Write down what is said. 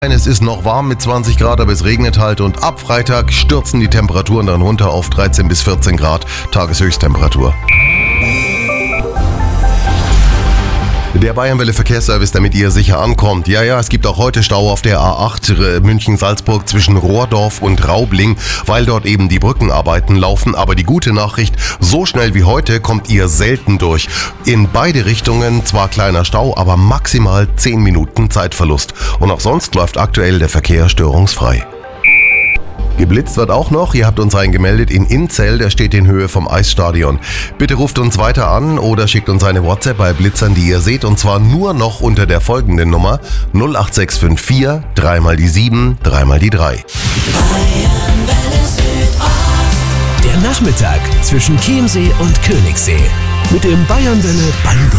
Es ist noch warm mit 20 Grad, aber es regnet halt und ab Freitag stürzen die Temperaturen dann runter auf 13 bis 14 Grad Tageshöchsttemperatur. Der Bayernwelle Verkehrsservice, damit ihr sicher ankommt. Ja, es gibt auch heute Stau auf der A8 München-Salzburg zwischen Rohrdorf und Raubling, weil dort eben die Brückenarbeiten laufen. Aber die gute Nachricht, so schnell wie heute kommt ihr selten durch. In beide Richtungen zwar kleiner Stau, aber maximal 10 Minuten Zeitverlust. Und auch sonst läuft aktuell der Verkehr störungsfrei. Geblitzt wird auch noch, ihr habt uns einen gemeldet in Inzell, der steht in Höhe vom Eisstadion. Bitte ruft uns weiter an oder schickt uns eine WhatsApp bei Blitzern, die ihr seht, und zwar nur noch unter der folgenden Nummer 08654 3 mal die 7 3 mal die 3. Der Nachmittag zwischen Chiemsee und Königssee mit dem Bayernwelle Band